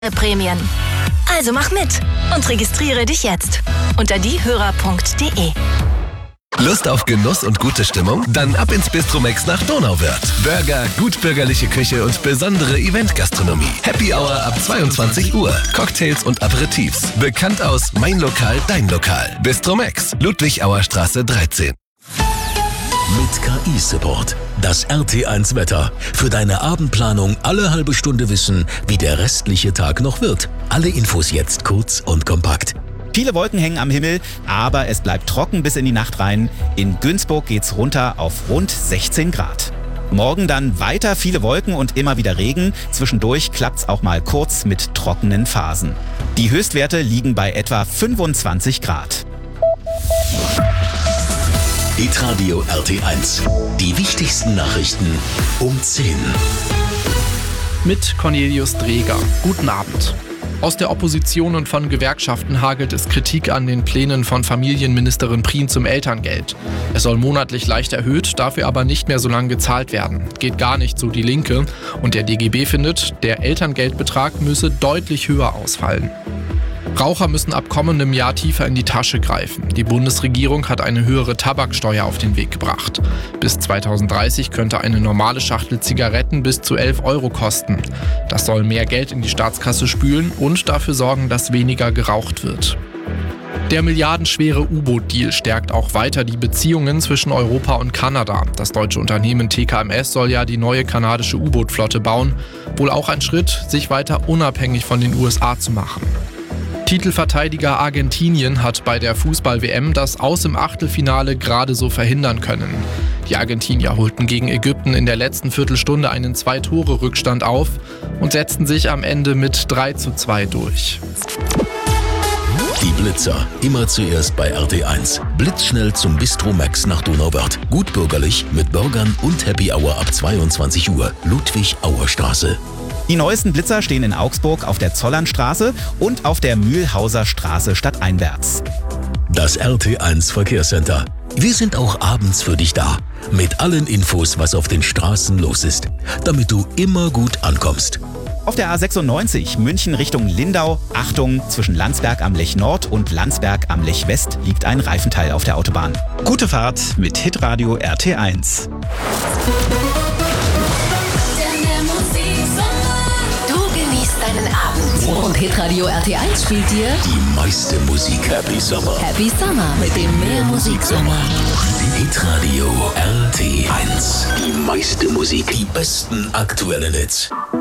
Prämien. Also mach mit und registriere dich jetzt unter diehörer.de. Lust auf Genuss und gute Stimmung? Dann ab ins Bistromex nach Donauwörth. Burger, gutbürgerliche Küche und besondere Eventgastronomie. Happy Hour ab 22 Uhr. Cocktails und Aperitifs. Bekannt aus Mein Lokal, Dein Lokal. Bistromex, Ludwig-Auer Straße 13. Mit KI-Support. Das RT1 Wetter. Für deine Abendplanung alle halbe Stunde wissen, wie der restliche Tag noch wird. Alle Infos jetzt kurz und kompakt. Viele Wolken hängen am Himmel, aber es bleibt trocken bis in die Nacht rein. In Günzburg geht's runter auf rund 16 Grad. Morgen dann weiter viele Wolken und immer wieder Regen. Zwischendurch klappt's auch mal kurz mit trockenen Phasen. Die Höchstwerte liegen bei etwa 25 Grad. Hitradio RT1. Die wichtigsten Nachrichten um 10. Mit Cornelius Dreger. Guten Abend. Aus der Opposition und von Gewerkschaften hagelt es Kritik an den Plänen von Familienministerin Prien zum Elterngeld. Es soll monatlich leicht erhöht, dafür aber nicht mehr so lange gezahlt werden. Geht gar nicht, so die Linke. Und der DGB findet, der Elterngeldbetrag müsse deutlich höher ausfallen. Raucher müssen ab kommendem Jahr tiefer in die Tasche greifen. Die Bundesregierung hat eine höhere Tabaksteuer auf den Weg gebracht. Bis 2030 könnte eine normale Schachtel Zigaretten bis zu 11 € kosten. Das soll mehr Geld in die Staatskasse spülen und dafür sorgen, dass weniger geraucht wird. Der milliardenschwere U-Boot-Deal stärkt auch weiter die Beziehungen zwischen Europa und Kanada. Das deutsche Unternehmen TKMS soll ja die neue kanadische U-Boot-Flotte bauen. Wohl auch ein Schritt, sich weiter unabhängig von den USA zu machen. Titelverteidiger Argentinien hat bei der Fußball-WM das Aus im Achtelfinale gerade so verhindern können. Die Argentinier holten gegen Ägypten in der letzten Viertelstunde einen 2-Tore-Rückstand auf und setzten sich am Ende mit 3:2 durch. Die Blitzer. Immer zuerst bei RT1. Blitzschnell zum Bistromex nach Donauwörth. Gutbürgerlich mit Burgern und Happy Hour ab 22 Uhr. Ludwig-Auer Straße. Die neuesten Blitzer stehen in Augsburg auf der Zollernstraße und auf der Mühlhauser Straße stadteinwärts. Das RT1 Verkehrscenter. Wir sind auch abends für dich da. Mit allen Infos, was auf den Straßen los ist. Damit du immer gut ankommst. Auf der A96 München Richtung Lindau. Achtung, zwischen Landsberg am Lech Nord und Landsberg am Lech West liegt ein Reifenteil auf der Autobahn. Gute Fahrt mit Hitradio RT1. Deinen Abend. Und Hitradio RT1 spielt dir die meiste Musik. Happy Summer. Happy Summer mit dem Mehrmusiksommer. Hitradio RT1. Die meiste Musik. Die besten aktuellen Hits.